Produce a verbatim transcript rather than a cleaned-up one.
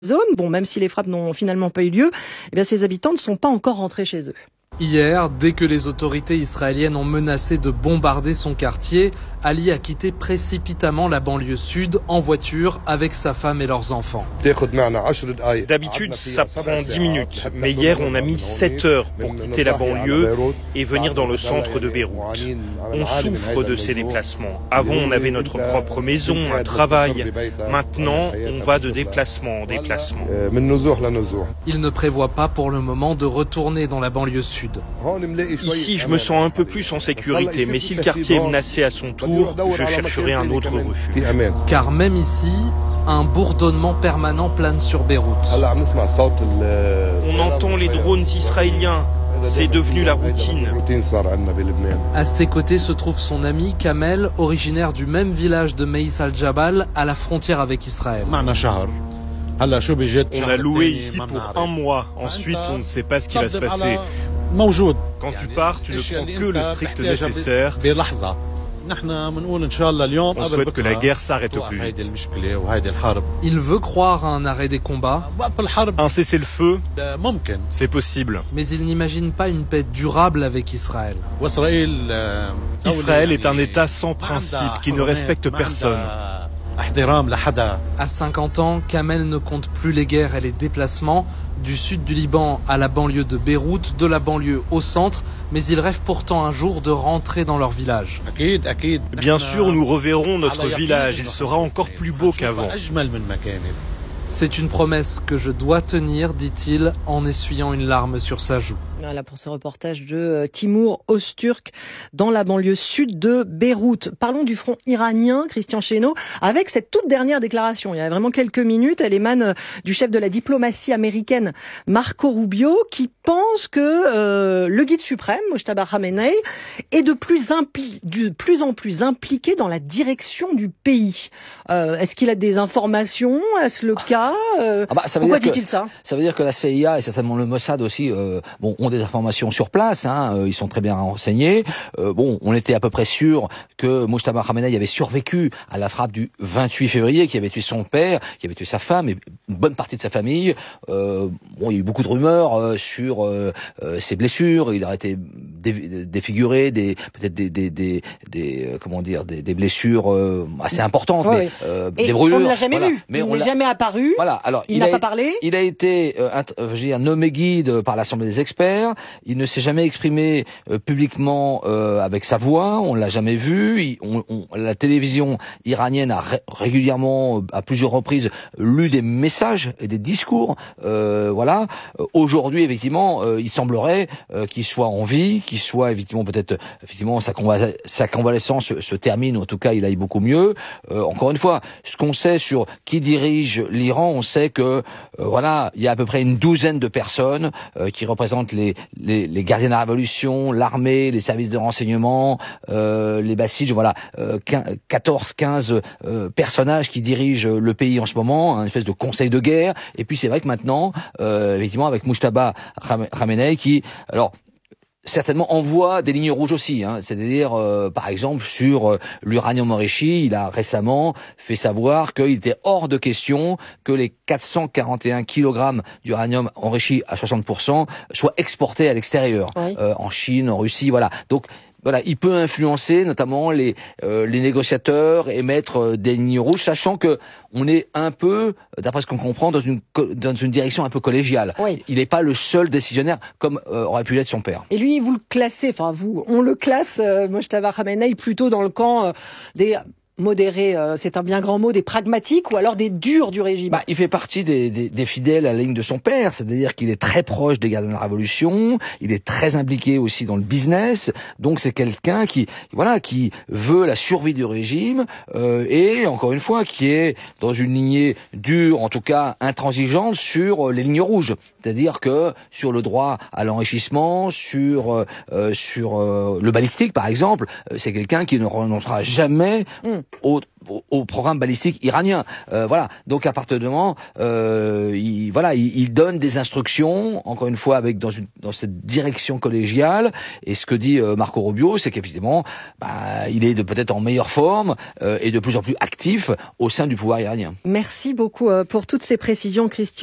zone. Bon, même si les frappes n'ont finalement pas eu lieu, eh bien, ces habitants ne sont pas encore rentrés chez eux. Hier, dès que les autorités israéliennes ont menacé de bombarder son quartier, Ali a quitté précipitamment la banlieue sud en voiture avec sa femme et leurs enfants. D'habitude, ça prend dix minutes, mais hier on a mis sept heures pour quitter la banlieue et venir dans le centre de Beyrouth. On souffre de ces déplacements. Avant, on avait notre propre maison, un travail. Maintenant, on va de déplacement en déplacement. Il ne prévoit pas pour le moment de retourner dans la banlieue sud. Ici, je me sens un peu plus en sécurité, mais si le quartier est menacé à son tour, je chercherai un autre refuge. Car même ici, un bourdonnement permanent plane sur Beyrouth. On entend les drones israéliens. C'est devenu la routine. À ses côtés se trouve son ami Kamel, originaire du même village de Meïs al-Jabal, à la frontière avec Israël. On a loué ici pour un mois. Ensuite, on ne sait pas ce qui va se passer. Quand tu pars, tu ne prends que le strict nécessaire. On souhaite que la guerre s'arrête au plus vite. Il veut croire à un arrêt des combats. Un cessez-le-feu, c'est possible. Mais il n'imagine pas une paix durable avec Israël. Israël est un État sans principe, qui ne respecte personne. À cinquante ans, Kamel ne compte plus les guerres et les déplacements, du sud du Liban à la banlieue de Beyrouth, de la banlieue au centre, mais il rêve pourtant un jour de rentrer dans leur village. Bien sûr, nous reverrons notre village, il sera encore plus beau qu'avant. C'est une promesse que je dois tenir, dit-il, en essuyant une larme sur sa joue. Voilà pour ce reportage de Timour Öztürk dans la banlieue sud de Beyrouth. Parlons du front iranien, Christian Chesneau, avec cette toute dernière déclaration. Il y a vraiment quelques minutes, elle émane du chef de la diplomatie américaine, Marco Rubio, qui pense que euh, le guide suprême, Mojtaba Khamenei, est de plus, impli- de plus en plus impliqué dans la direction du pays. Euh, est-ce qu'il a des informations? Est-ce le cas? euh, ah bah, ça veut Pourquoi dire dit-il que, ça Ça veut dire que la C I A et certainement le Mossad aussi euh, bon, ont des informations sur place, hein, euh, ils sont très bien renseignés. Euh, bon, on était à peu près sûr que Mojtaba Khamenei avait survécu à la frappe du vingt-huit février, qui avait tué son père, qui avait tué sa femme et une bonne partie de sa famille. Euh, bon, il y a eu beaucoup de rumeurs euh, sur euh, euh, ses blessures. Il aurait été dé- défiguré, des peut-être des des des, des euh, comment dire, des, des blessures euh, assez importantes, oui, mais oui. euh, Et des brûlures. on ne l'a jamais voilà. vu. Mais il on n'est l'a... jamais apparu. Voilà. Alors il, il n'a a, pas parlé. Il a été euh, int- je veux dire, nommé guide par l'Assemblée des experts. Il ne s'est jamais exprimé euh, publiquement euh, avec sa voix. On l'a jamais vu. Il, on, on, la télévision iranienne a ré- régulièrement, à plusieurs reprises, lu des messages et des discours. Euh, voilà. Euh, aujourd'hui, effectivement, euh, il semblerait euh, qu'il soit en vie, qu'il soit effectivement peut-être, effectivement, sa, conva- sa convalescence se, se termine. En tout cas, il aille beaucoup mieux. Euh, encore une fois, ce qu'on sait sur qui dirige l'Iran, on sait que euh, voilà, il y a à peu près une douzaine de personnes euh, qui représentent les, les, les gardiens de la révolution, l'armée, les services de renseignement, euh, les Basidj, voilà, euh, quatorze quinze euh, personnages qui dirigent le pays en ce moment, un espèce de conseil de guerre. Et puis c'est vrai que maintenant, euh, effectivement, avec Mojtaba Khamenei qui, alors, certainement envoie des lignes rouges aussi, hein. C'est-à-dire, euh, par exemple, sur euh, l'uranium enrichi, il a récemment fait savoir qu'il était hors de question que les quatre cent quarante et un kilogrammes d'uranium enrichi à soixante pour cent soient exportés à l'extérieur, oui. euh, en Chine, en Russie, voilà. Donc, voilà, il peut influencer notamment les euh, les négociateurs et mettre euh, des lignes rouges, sachant que on est un peu, d'après ce qu'on comprend, dans une dans une direction un peu collégiale. Oui. Il n'est pas le seul décisionnaire comme euh, aurait pu l'être son père. Et lui, vous le classez, enfin vous, on le classe, euh, Mojtaba Khamenei, plutôt dans le camp euh, des modérés, euh, c'est un bien grand mot, des pragmatiques ou alors des durs du régime? Bah, il fait partie des, des, des fidèles à la ligne de son père, c'est-à-dire qu'il est très proche des gardiens de la Révolution, il est très impliqué aussi dans le business, donc c'est quelqu'un qui, voilà, qui veut la survie du régime euh, et encore une fois qui est dans une lignée dure, en tout cas intransigeante sur les lignes rouges, c'est-à-dire que sur le droit à l'enrichissement, sur euh, sur euh, le balistique par exemple, euh, c'est quelqu'un qui ne renoncera jamais. Mmh. au, au, au programme balistique iranien. Euh, voilà. Donc à partir de moment, euh, il, voilà, il, il donne des instructions, encore une fois, avec dans une dans cette direction collégiale. Et ce que dit euh, Marco Rubio, c'est qu'effectivement, bah, il est de peut-être en meilleure forme euh, et de plus en plus actif au sein du pouvoir iranien. Merci beaucoup pour toutes ces précisions, Christian.